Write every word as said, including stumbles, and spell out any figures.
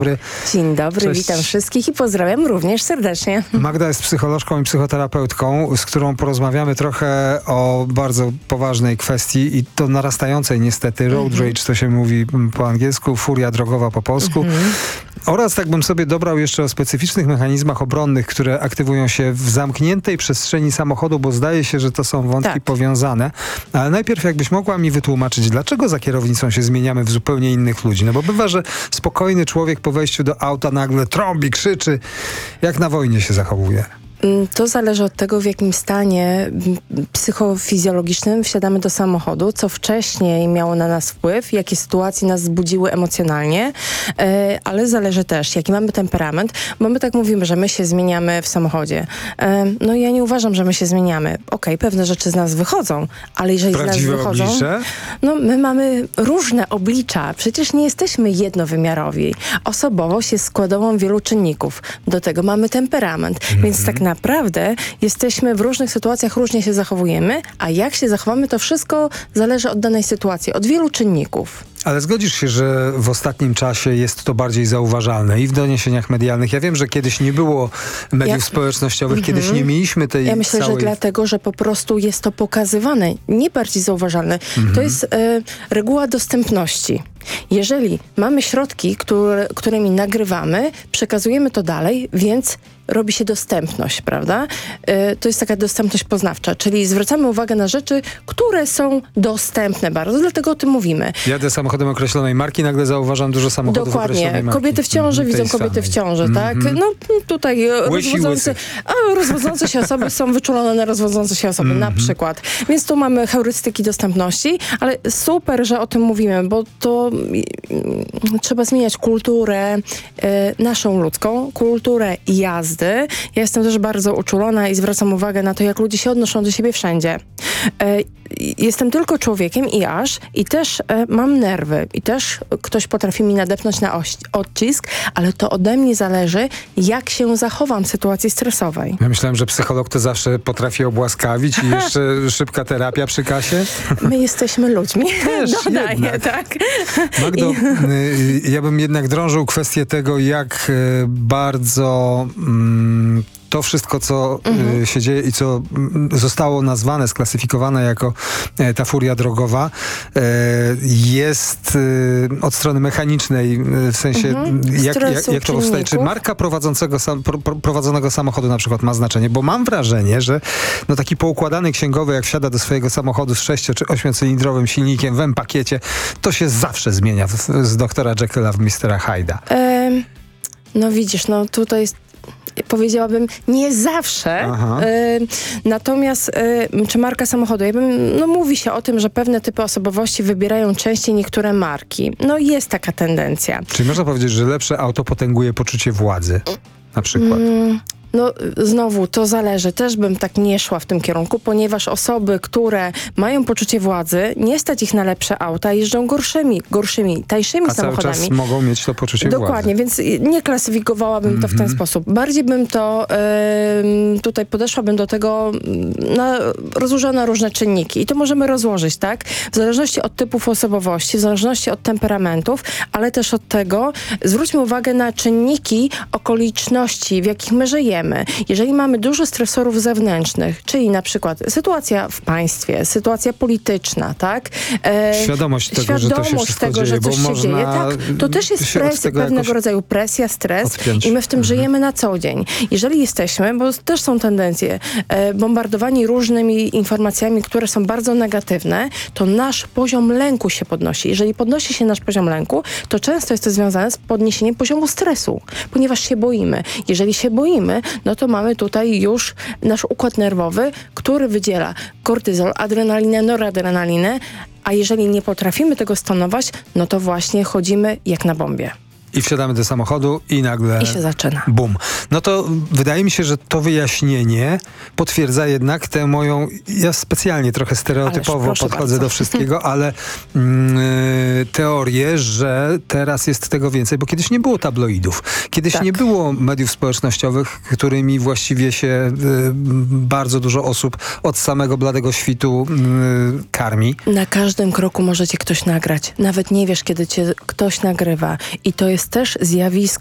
Dzień dobry, Cześć. Witam wszystkich i pozdrawiam również serdecznie. Magda jest psycholożką i psychoterapeutką, z którą porozmawiamy trochę o bardzo poważnej kwestii i to narastającej niestety, road Mhm. rage to się mówi po angielsku, furia drogowa po polsku. Mhm. Oraz tak bym sobie dobrał jeszcze o specyficznych mechanizmach obronnych, które aktywują się w zamkniętej przestrzeni samochodu, bo zdaje się, że to są wątki Tak. powiązane. Ale najpierw jakbyś mogła mi wytłumaczyć, dlaczego za kierownicą się zmieniamy w zupełnie innych ludzi? No bo bywa, że spokojny człowiek po wejściu do auta nagle trąbi, krzyczy, jak na wojnie się zachowuje. To zależy od tego, w jakim stanie m, psychofizjologicznym wsiadamy do samochodu, co wcześniej miało na nas wpływ, jakie sytuacje nas zbudziły emocjonalnie, e, ale zależy też, jaki mamy temperament, bo my tak mówimy, że my się zmieniamy w samochodzie. E, no ja nie uważam, że my się zmieniamy. Okej, pewne rzeczy z nas wychodzą, ale jeżeli Prawdziwe z nas wychodzą... oblicze? No my mamy różne oblicza. Przecież nie jesteśmy jednowymiarowi. Osobowość jest składową wielu czynników. Do tego mamy temperament. Mhm. Więc tak naprawdę jesteśmy w różnych sytuacjach, różnie się zachowujemy, a jak się zachowamy, to wszystko zależy od danej sytuacji, od wielu czynników. Ale zgodzisz się, że w ostatnim czasie jest to bardziej zauważalne i w doniesieniach medialnych. Ja wiem, że kiedyś nie było mediów Ja- społecznościowych, Mhm. kiedyś nie mieliśmy tej Ja myślę, całej... że dlatego, że po prostu jest to pokazywane, nie bardziej zauważalne. Mhm. To jest e, reguła dostępności. Jeżeli mamy środki, które, którymi nagrywamy, przekazujemy to dalej, więc robi się dostępność, prawda? E, to jest taka dostępność poznawcza, czyli zwracamy uwagę na rzeczy, które są dostępne bardzo, dlatego o tym mówimy. Jadę samochodem określonej marki, nagle zauważam dużo samochodów określonej Dokładnie. marki. Kobiety w ciąży Mhm, widzą tej kobiety w samej. ciąży, tak? Mhm. No tutaj e, Łysi, rozwodzące, łysy. a, rozwodzące się osoby są wyczulone na rozwodzące się osoby, na przykład. Więc tu mamy heurystyki dostępności, ale super, że o tym mówimy, bo to mm, trzeba zmieniać kulturę e, naszą ludzką, kulturę jazdy. Ja jestem też bardzo uczulona i zwracam uwagę na to, jak ludzie się odnoszą do siebie wszędzie. E, Jestem tylko człowiekiem i aż, i też e, mam nerwy, i też ktoś potrafi mi nadepnąć na oś, odcisk, ale to ode mnie zależy, jak się zachowam w sytuacji stresowej. Ja myślałem, że psycholog to zawsze potrafi obłaskawić i jeszcze szybka terapia przy kasie. My jesteśmy ludźmi, Też dodaję, jednak. tak? Magdo, y, ja bym jednak drążył kwestię tego, jak y, bardzo mm, to wszystko, co y, się dzieje i co mm, zostało nazwane, sklasyfikowane jako e, ta furia drogowa, e, jest y, od strony mechanicznej, y, w sensie Mhm. jak, jak, Stresu, jak to powstaje. Czy czynników. marka prowadzącego sam, pro, pro, prowadzonego samochodu na przykład ma znaczenie? Bo mam wrażenie, że no taki poukładany księgowy, jak wsiada do swojego samochodu z sześcio- czy ośmiocylindrowym silnikiem w M-pakiecie, to się zawsze zmienia w, z doktora Jekylla w mistera Hyde'a. Em, no widzisz, no tutaj jest, powiedziałabym, nie zawsze. Aha. E, natomiast e, czy marka samochodu? Ja bym, no mówi się o tym, że pewne typy osobowości wybierają częściej niektóre marki. No jest taka tendencja. Czyli można powiedzieć, że lepsze auto potęguje poczucie władzy, na przykład. Mm, No znowu, to zależy. Też bym tak nie szła w tym kierunku, ponieważ osoby, które mają poczucie władzy, nie stać ich na lepsze auta, jeżdżą gorszymi, gorszymi, tańszymi A cały samochodami. czas mogą mieć to poczucie Dokładnie, władzy. więc nie klasyfikowałabym to w ten sposób. Bardziej bym to, em, tutaj podeszłabym do tego mm, na, rozłożona na różne czynniki. I to możemy rozłożyć, tak? W zależności od typów osobowości, w zależności od temperamentów, ale też od tego, zwróćmy uwagę na czynniki okoliczności, w jakich my żyjemy. Jeżeli mamy dużo stresorów zewnętrznych, czyli na przykład sytuacja w państwie, sytuacja polityczna, tak? E, Świadomość tego, że to się świadomość wszystko tego, dzieje, że bo coś się można dzieje, tak? To też jest się od presja, tego pewnego jakoś rodzaju presja, stres odpiąć. i my w tym żyjemy na co dzień. Jeżeli jesteśmy, bo też są tendencje, e, bombardowani różnymi informacjami, które są bardzo negatywne, to nasz poziom lęku się podnosi. Jeżeli podnosi się nasz poziom lęku, to często jest to związane z podniesieniem poziomu stresu, ponieważ się boimy. Jeżeli się boimy, no to mamy tutaj już nasz układ nerwowy, który wydziela kortyzol, adrenalinę, noradrenalinę, a jeżeli nie potrafimy tego stonować, no to właśnie chodzimy jak na bombie. I wsiadamy do samochodu i nagle... I się zaczyna. Bum. No to wydaje mi się, że to wyjaśnienie potwierdza jednak tę moją... Ja specjalnie trochę stereotypowo Ależ, proszę podchodzę bardzo. do wszystkiego, ale mm, teorię, że teraz jest tego więcej, bo kiedyś nie było tabloidów. Kiedyś Tak. nie było mediów społecznościowych, którymi właściwie się y, bardzo dużo osób od samego bladego świtu y, karmi. Na każdym kroku może cię ktoś nagrać. Nawet nie wiesz, kiedy cię ktoś nagrywa. I to jest jest też zjawisko